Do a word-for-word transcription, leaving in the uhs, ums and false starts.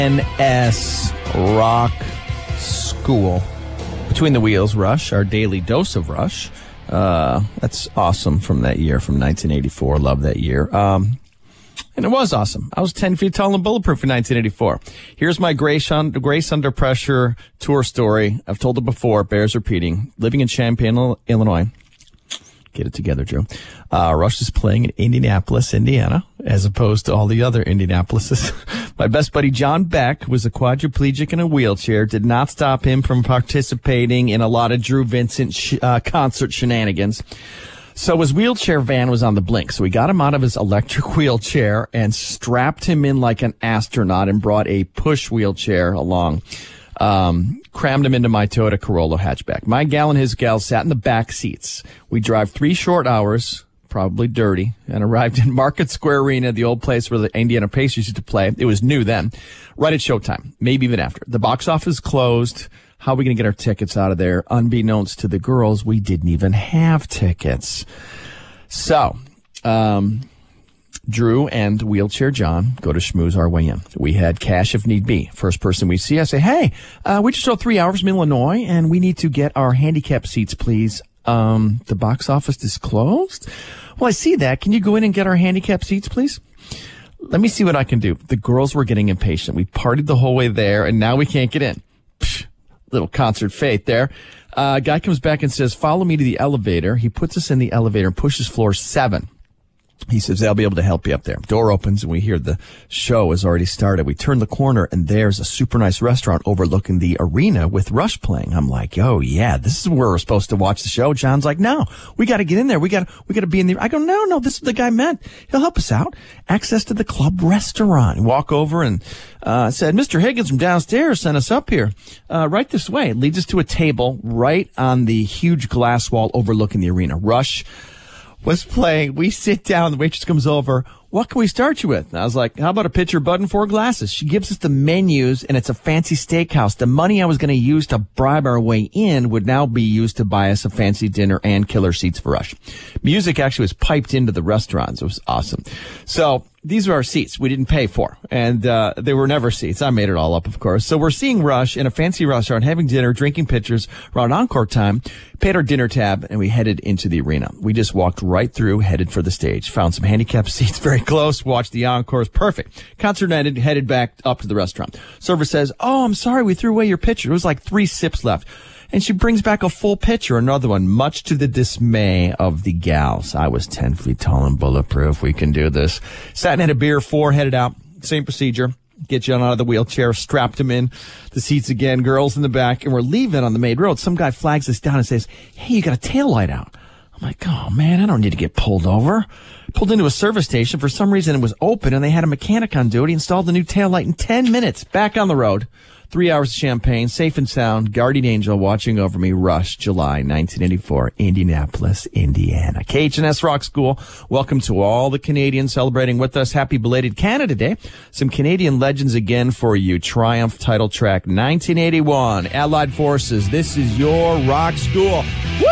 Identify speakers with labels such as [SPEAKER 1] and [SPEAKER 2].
[SPEAKER 1] N S Rock School. Between the Wheels, Rush, our daily dose of Rush. Uh, that's awesome from that year, from nineteen eighty-four. Love that year. Um, and it was awesome. I was ten feet tall and bulletproof in nineteen eighty-four. Here's my Grace, un- Grace Under Pressure tour story. I've told it before. Bears repeating. Living in Champaign, Illinois. Get it together, Joe. Uh, Rush is playing in Indianapolis, Indiana, as opposed to all the other Indianapolises. My best buddy John Beck was a quadriplegic in a wheelchair, did not stop him from participating in a lot of Drew Vincent sh- uh, concert shenanigans. So his wheelchair van was on the blink. So we got him out of his electric wheelchair and strapped him in like an astronaut and brought a push wheelchair along. Um, crammed him into my Toyota Corolla hatchback. My gal and his gal sat in the back seats. We drive three short hours, probably dirty, and arrived in Market Square Arena, the old place where the Indiana Pacers used to play. It was new then. Right at showtime, maybe even after. The box office closed. How are we going to get our tickets out of there? Unbeknownst to the girls, we didn't even have tickets. So, um... Drew and Wheelchair John go to schmooze our way in. We had cash if need be. First person we see, I say, hey, uh, we just drove three hours from Illinois, and we need to get our handicap seats, please. Um, the box office is closed? Well, I see that. Can you go in and get our handicap seats, please? Let me see what I can do. The girls were getting impatient. We partied the whole way there, and now we can't get in. Psh, little concert fate there. Uh, guy comes back and says, follow me to the elevator. He puts us in the elevator and pushes floor seven. He says, they'll be able to help you up there. Door opens and we hear the show has already started. We turn the corner and there's a super nice restaurant overlooking the arena with Rush playing. I'm like, oh yeah, this is where we're supposed to watch the show. John's like, no, we got to get in there. We got we got to be in there. I go, no, no, this is the guy meant. He'll help us out. Access to the club restaurant. Walk over and, uh, said, Mister Higgins from downstairs sent us up here. Uh, right this way. It leads us to a table right on the huge glass wall overlooking the arena. Rush was playing. We sit down. The waitress comes over. What can we start you with? And I was like, how about a pitcher of Bud and four glasses? She gives us the menus, and it's a fancy steakhouse. The money I was going to use to bribe our way in would now be used to buy us a fancy dinner and killer seats for Rush. Music actually was piped into the restaurants. It was awesome. So these are our seats we didn't pay for, and uh they were never seats. I made it all up, of course. So we're seeing Rush in a fancy restaurant, having dinner, drinking pitchers. Around encore time, paid our dinner tab, and we headed into the arena. We just walked right through, headed for the stage. Found some handicapped seats very close, watched the encores. Perfect. Concert ended, headed back up to the restaurant. Server says, oh, I'm sorry, we threw away your pitcher. There was like three sips left. And she brings back a full pitcher, another one, much to the dismay of the gals. I was ten feet tall and bulletproof. We can do this. Sat and had a beer, four, headed out. Same procedure. Get John out of the wheelchair, strapped him in the seats again, girls in the back, and we're leaving on the main road. Some guy flags us down and says, hey, you got a taillight out. I'm like, oh, man, I don't need to get pulled over. Pulled into a service station. For some reason, it was open, and they had a mechanic on duty. Installed the new taillight in ten minutes. Back on the road. Three hours of champagne, safe and sound, guardian angel watching over me. Rush, July nineteen eighty-four, Indianapolis, Indiana. K H N S Rock School. Welcome to all the Canadians celebrating with us. Happy belated Canada Day. Some Canadian legends again for you. Triumph title track, nineteen eighty-one. Allied Forces. This is your rock school. Woo!